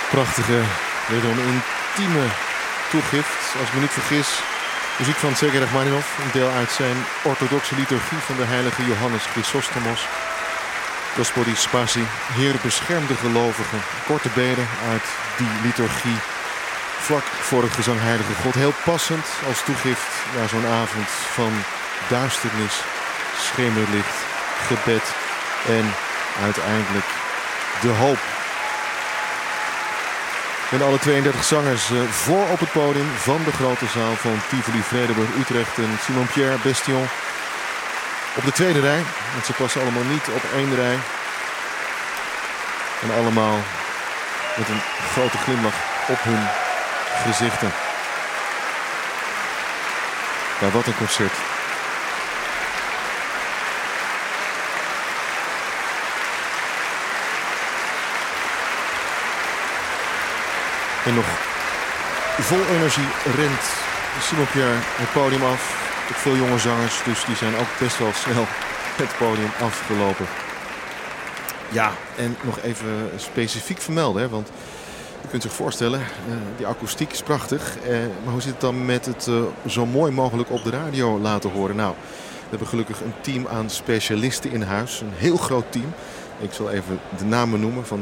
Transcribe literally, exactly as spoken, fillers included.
Prachtige, wederom intieme toegift. Als ik me niet vergis, muziek van Sergei Rachmaninov. Een deel uit zijn orthodoxe liturgie van de heilige Johannes Chrysostomos. Gospodi Spasi, Heer bescherm de gelovigen. Korte beden uit die liturgie. Vlak voor het gezang Heilige God. Heel passend als toegift naar zo'n avond van duisternis, schemerlicht, gebed en uiteindelijk de hoop. En alle tweeëndertig zangers uh, voor op het podium van de grote zaal van Tivoli Vredenburg Utrecht en Simon Pierre Bestion op de tweede rij. Want ze passen allemaal niet op één rij. En allemaal met een grote glimlach op hun gezichten. Ja, wat een concert. En nog vol energie rent Simon Pierre het podium af. Ook veel jonge zangers, dus die zijn ook best wel snel het podium afgelopen. Ja, en nog even specifiek vermelden, hè, want je kunt zich voorstellen, uh, die akoestiek is prachtig. Uh, maar hoe zit het dan met het uh, zo mooi mogelijk op de radio laten horen? Nou, we hebben gelukkig een team aan specialisten in huis. Een heel groot team. Ik zal even de namen noemen van